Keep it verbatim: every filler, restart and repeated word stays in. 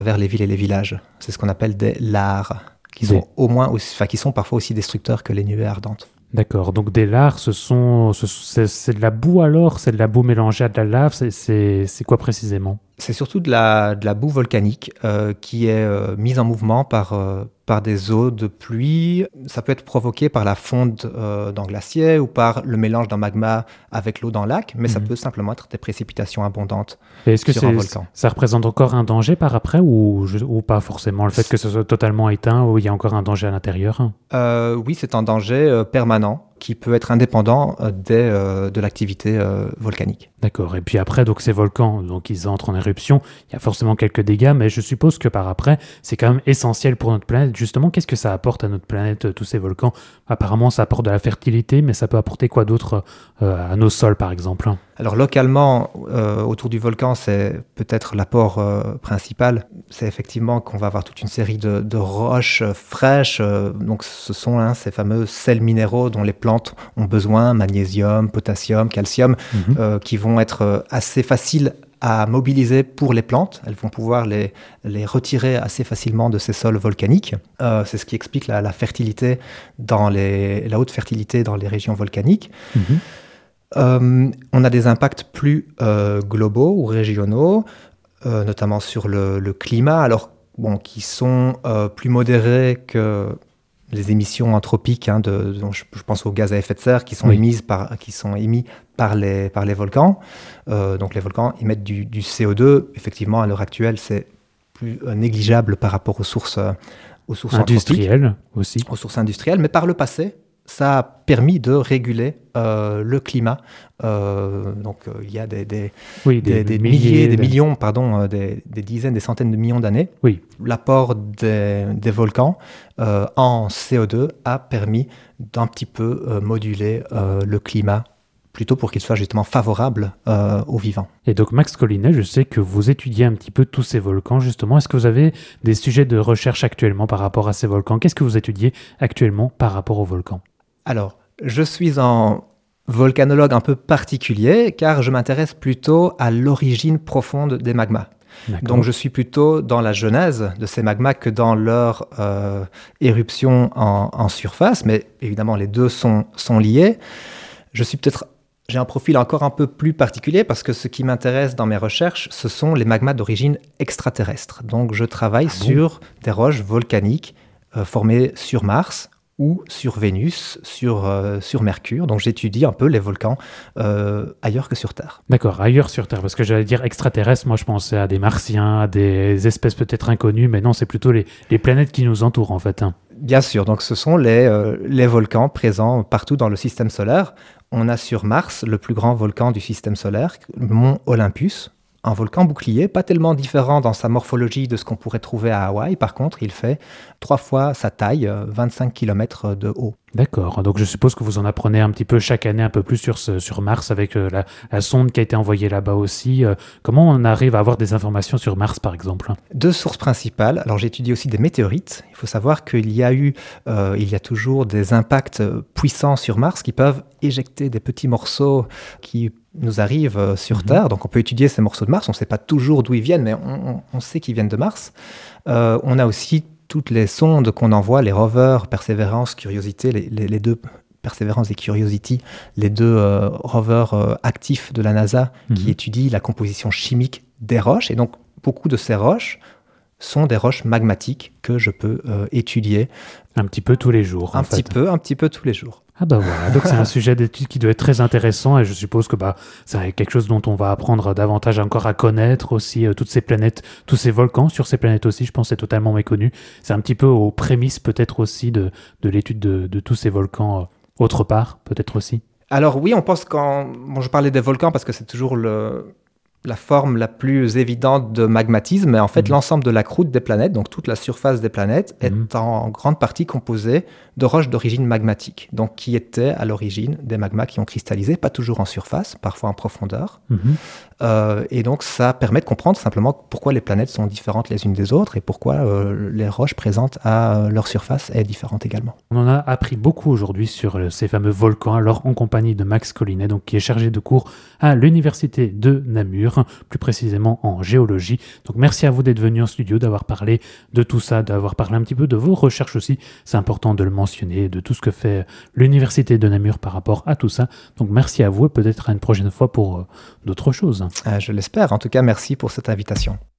vers les villes et les villages. C'est ce qu'on appelle des lares, qui Des- sont au moins aussi, enfin, qui sont parfois aussi destructeurs que les nuées ardentes. D'accord, donc des lares, ce sont, ce- c'est, c'est de la boue alors? C'est de la boue mélangée à de la lave? C'est, c'est, c'est quoi précisément? C'est surtout de la, de la boue volcanique euh, qui est euh, mise en mouvement par, euh, par des eaux de pluie. Ça peut être provoqué par la fonte euh, d'un glacier ou par le mélange d'un magma avec l'eau d'un lac, mais ça Mhm. peut simplement être des précipitations abondantes Et est-ce que sur un c'est, volcan. ça représente encore un danger par après ou, je- ou pas forcément? Le fait que ce soit totalement éteint ou il y a encore un danger à l'intérieur? Euh, oui, c'est un danger euh, permanent qui peut être indépendant euh, des, euh, de l'activité euh, volcanique. D'accord. Et puis après, donc ces volcans, donc ils entrent en éruption. Il y a forcément quelques dégâts, mais je suppose que par après, c'est quand même essentiel pour notre planète. Justement, qu'est-ce que ça apporte à notre planète, euh, tous ces volcans? Apparemment, ça apporte de la fertilité, mais ça peut apporter quoi d'autre euh, à nos sols, par exemple? Alors localement, euh, autour du volcan, c'est peut-être l'apport euh, principal. C'est effectivement qu'on va avoir toute une série de, de roches euh, fraîches. euh, donc ce sont hein, ces fameux sels minéraux dont les plantes ont besoin, magnésium, potassium, calcium, Mhm. euh, qui vont être euh, assez faciles à mobiliser pour les plantes. Elles vont pouvoir les, les retirer assez facilement de ces sols volcaniques. Euh, c'est ce qui explique la, la fertilité dans les, la haute fertilité dans les régions volcaniques. Mhm. Euh, on a des impacts plus euh, globaux ou régionaux, euh, notamment sur le, le climat, alors bon, qui sont euh, plus modérés que les émissions anthropiques, hein, de, de- je, je pense aux gaz à effet de serre qui sont Oui. émises par, qui sont émis par les, par les volcans. Euh, donc les volcans émettent du, du C O deux. Effectivement, à l'heure actuelle, c'est plus euh, négligeable par rapport aux sources, euh, aux sources anthropiques, Industriel aussi. aux sources industrielles, mais par le passé, ça a permis de réguler euh, le climat. Euh, donc euh, il y a des, des, Oui, des, des milliers, des de- millions, pardon, euh, des, des dizaines, des centaines de millions d'années. Oui. L'apport des, des volcans euh, en C O deux a permis d'un petit peu euh, moduler euh, le climat, plutôt pour qu'il soit justement favorable euh, aux vivants. Et donc, Max Collinet, je sais que vous étudiez un petit peu tous ces volcans, justement. Est-ce que vous avez des sujets de recherche actuellement par rapport à ces volcans? Qu'est-ce que vous étudiez actuellement par rapport aux volcans? Alors, je suis un volcanologue un peu particulier, car je m'intéresse plutôt à l'origine profonde des magmas. D'accord. Donc je suis plutôt dans la genèse de ces magmas que dans leur euh, éruption en, en surface, mais évidemment les deux sont, sont liés. Je suis peut-être, j'ai un profil encore un peu plus particulier parce que ce qui m'intéresse dans mes recherches, ce sont les magmas d'origine extraterrestre. Donc je travaille Ah bon sur des roches volcaniques euh, formées sur Mars ou sur Vénus, sur, euh, sur Mercure. Donc j'étudie un peu les volcans euh, ailleurs que sur Terre. D'accord, ailleurs sur Terre, parce que j'allais dire extraterrestre, moi je pensais à des martiens, à des espèces peut-être inconnues, mais non, c'est plutôt les, les planètes qui nous entourent en fait. hein. Bien sûr, donc ce sont les, euh, les volcans présents partout dans le système solaire. On a sur Mars le plus grand volcan du système solaire, le mont Olympus, un volcan bouclier, pas tellement différent dans sa morphologie de ce qu'on pourrait trouver à Hawaï. Par contre, il fait trois fois sa taille, euh, vingt-cinq kilomètres de haut. D'accord, donc je suppose que vous en apprenez un petit peu chaque année un peu plus sur, ce, sur Mars avec euh, la, la sonde qui a été envoyée là-bas aussi. Euh, comment on arrive à avoir des informations sur Mars par exemple? Deux sources principales. Alors j'étudie aussi des météorites. Il faut savoir qu'il y a eu, euh, il y a toujours des impacts puissants sur Mars qui peuvent éjecter des petits morceaux qui nous arrivent euh, sur Mhm. Terre. Donc on peut étudier ces morceaux de Mars. On ne sait pas toujours d'où ils viennent, mais on, on- on sait qu'ils viennent de Mars. Euh, on a aussi toutes les sondes qu'on envoie, les rovers, Perseverance, Curiosity, les, les- les deux Perseverance et Curiosity, les deux euh, rovers euh, actifs de la NASA qui Mhm. étudient la composition chimique des roches. Et donc beaucoup de ces roches sont des roches magmatiques que je peux euh, étudier Un petit peu tous les jours. un en petit fait. peu, un petit peu tous les jours. Ah bah voilà, donc c'est un sujet d'étude qui doit être très intéressant et je suppose que bah, c'est quelque chose dont on va apprendre davantage encore à connaître aussi, euh, toutes ces planètes, tous ces volcans sur ces planètes aussi, je pense que c'est totalement méconnu. C'est un petit peu aux prémices peut-être aussi de, de l'étude de, de tous ces volcans euh, autre part, peut-être aussi. Alors oui, on pense quand... Bon, je parlais des volcans parce que c'est toujours le... la forme la plus évidente de magmatisme, mais en fait, Mhm. l'ensemble de la croûte des planètes, donc toute la surface des planètes, Mhm. est en grande partie composée de roches d'origine magmatique, donc qui étaient à l'origine des magmas qui ont cristallisé, pas toujours en surface, parfois en profondeur. Mhm. Euh, et donc, ça permet de comprendre simplement pourquoi les planètes sont différentes les unes des autres et pourquoi euh, les roches présentes à leur surface est différente également. On en a appris beaucoup aujourd'hui sur euh, ces fameux volcans, alors en compagnie de Max Collinet, donc, qui est chargé de cours à l'Université de Namur. nature, plus précisément en géologie. Donc merci à vous d'être venu en studio, d'avoir parlé de tout ça, d'avoir parlé un petit peu de vos recherches aussi. C'est important de le mentionner, de tout ce que fait l'Université de Namur par rapport à tout ça. Donc merci à vous et peut-être à une prochaine fois pour euh, d'autres choses. Euh, je l'espère. En tout cas, merci pour cette invitation.